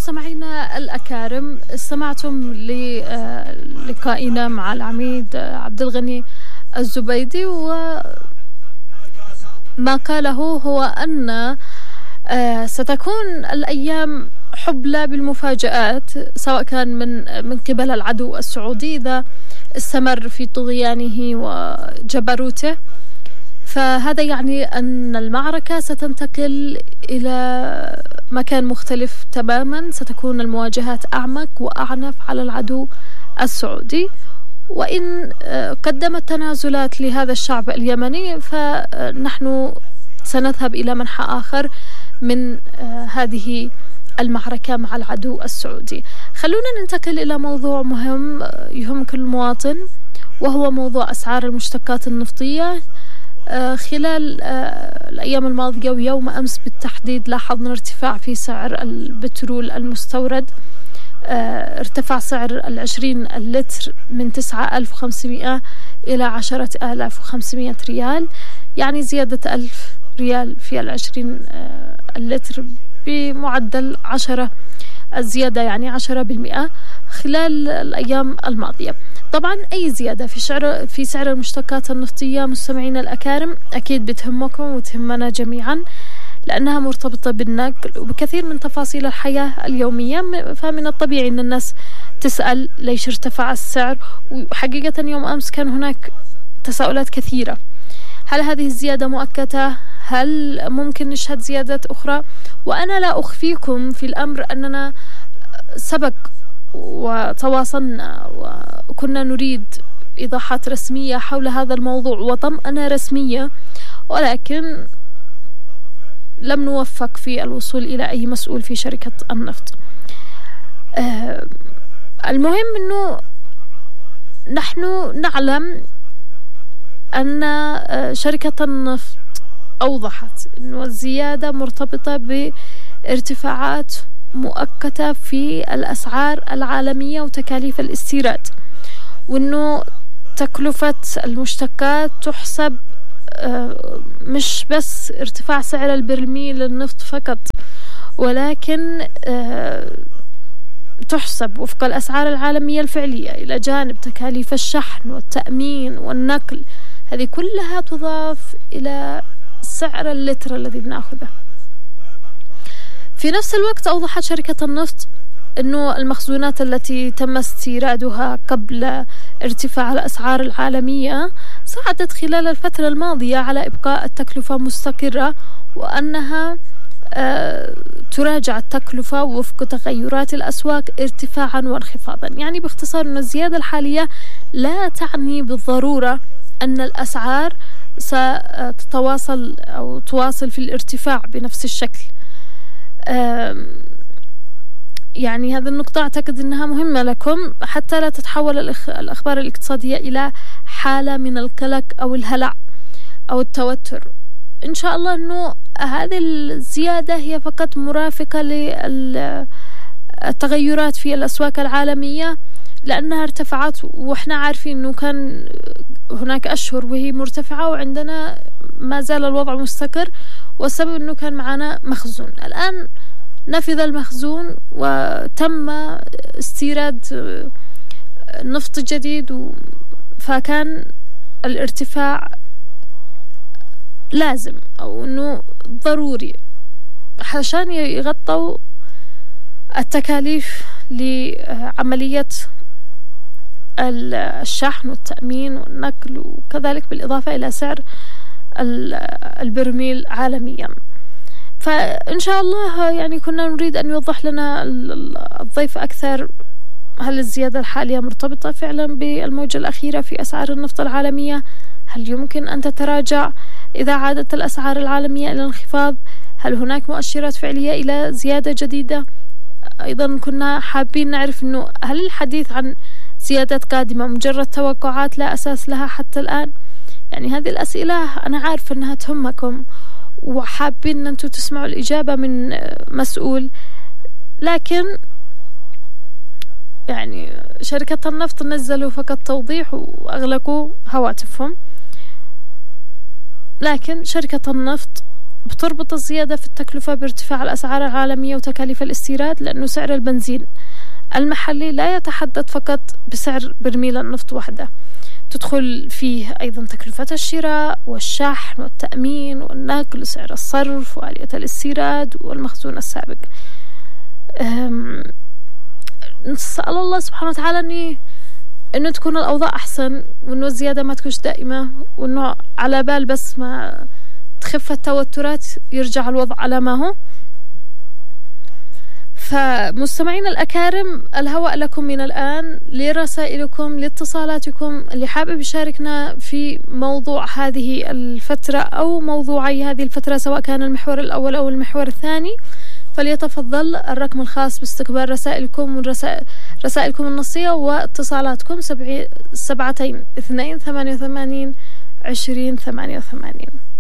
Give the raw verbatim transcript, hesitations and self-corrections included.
مستمعينا الأكارم، استمعتم للقائنا مع العميد عبد الغني الزبيدي، وما قاله هو أن ستكون الأيام حبلى بالمفاجآت، سواء كان من من قبل العدو السعودي إذا استمر في طغيانه وجبروته، فهذا يعني أن المعركة ستنتقل إلى مكان مختلف تماما، ستكون المواجهات أعمق وأعنف على العدو السعودي. وإن قدمت تنازلات لهذا الشعب اليمني فنحن سنذهب إلى منحى آخر من هذه المعركة مع العدو السعودي. خلونا ننتقل إلى موضوع مهم يهم كل مواطن، وهو موضوع أسعار المشتقات النفطية. خلال الأيام الماضية ويوم أمس بالتحديد لاحظنا ارتفاع في سعر البترول المستورد، ارتفع سعر العشرين اللتر من تسعة آلاف وخمسمائة إلى عشرة آلاف وخمسمائة ريال، يعني زيادة ألف ريال في العشرين اللتر بمعدل عشرة الزيادة، يعني عشرة بالمئة خلال الأيام الماضية. طبعا أي زيادة في سعر في سعر المشتقات النفطية مستمعينا الأكارم أكيد بتهمكم وتهمنا جميعا، لأنها مرتبطة بالنقل وبكثير من تفاصيل الحياة اليومية، فمن الطبيعي أن الناس تسأل ليش ارتفع السعر. وحقيقة يوم أمس كان هناك تساؤلات كثيرة، هل هذه الزيادة مؤقتة؟ هل ممكن نشهد زيادات أخرى؟ وأنا لا أخفيكم في الأمر أننا سبق وتواصلنا وكنا نريد إيضاحات رسمية حول هذا الموضوع وطمأنة رسمية، ولكن لم نوفق في الوصول إلى أي مسؤول في شركة النفط. آه المهم أنه نحن نعلم أن شركة النفط أوضحت أنه الزيادة مرتبطة بارتفاعات مؤقتة في الأسعار العالمية وتكاليف الاستيراد، وأنه تكلفة المشتقات تحسب مش بس ارتفاع سعر البرميل للنفط فقط، ولكن تحسب وفق الأسعار العالمية الفعلية إلى جانب تكاليف الشحن والتأمين والنقل، هذه كلها تضاف إلى سعر اللتر الذي بناخذه. في نفس الوقت أوضحت شركة النفط أنه المخزونات التي تم استيرادها قبل ارتفاع الأسعار العالمية ساعدت خلال الفترة الماضية على إبقاء التكلفة مستقرة، وأنها آه تراجع التكلفة وفق تغيرات الأسواق ارتفاعا وانخفاضا. يعني باختصار أن الزيادة الحالية لا تعني بالضرورة أن الأسعار ستتواصل أو تواصل في الارتفاع بنفس الشكل. يعني هذه النقطة أعتقد أنها مهمة لكم حتى لا تتحول الأخبار الاقتصادية إلى حالة من القلق أو الهلع أو التوتر. إن شاء الله أنه هذه الزيادة هي فقط مرافقة للتغيرات في الأسواق العالمية، لأنها ارتفعت وإحنا عارفين أنه كان هناك أشهر وهي مرتفعة وعندنا ما زال الوضع مستقر، والسبب أنه كان معنا مخزون. الآن نفذ المخزون وتم استيراد نفط جديد، فكان الارتفاع لازم أو أنه ضروري عشان يغطوا التكاليف لعملية الشحن والتأمين والنقل، وكذلك بالإضافة إلى سعر البرميل عالميا. فإن شاء الله يعني كنا نريد أن يوضح لنا الضيف أكثر، هل الزيادة الحالية مرتبطة فعلا بالموجة الأخيرة في أسعار النفط العالمية؟ هل يمكن أن تتراجع إذا عادت الأسعار العالمية إلى الانخفاض؟ هل هناك مؤشرات فعلية إلى زيادة جديدة؟ أيضا كنا حابين نعرف أنه هل الحديث عن زيادات قادمة مجرد توقعات لا أساس لها حتى الآن؟ يعني هذه الأسئلة أنا عارفة أنها تهمكم وحابين أن أنتم تسمعوا الإجابة من مسؤول، لكن يعني شركة النفط نزلوا فقط توضيح وأغلقوا هواتفهم، لكن شركة النفط بتربط الزيادة في التكلفة بارتفاع الأسعار العالمية وتكاليف الاستيراد، لأنه سعر البنزين المحلي لا يتحدد فقط بسعر برميل النفط وحده، تدخل فيه أيضا تكلفة الشراء والشحن والتأمين والنقل وسعر الصرف وآلية الاستيراد والمخزون السابق. نسأل الله سبحانه وتعالى أني إنه تكون الأوضاع أحسن، وإنه الزيادة ما تكونش دائمة، وإنه على بال بس ما تخف التوترات يرجع الوضع على ما هو. فمستمعين الأكارم، الهواء لكم من الآن، لرسائلكم، لاتصالاتكم. اللي حابب يشاركنا في موضوع هذه الفترة أو موضوعي هذه الفترة، سواء كان المحور الأول أو المحور الثاني، فليتفضل. الرقم الخاص باستقبال رسائلكم ورسائل رسائلكم النصية واتصالاتكم سبعتين اثنين ثمانية وثمانين عشرين ثمانية وثمانين.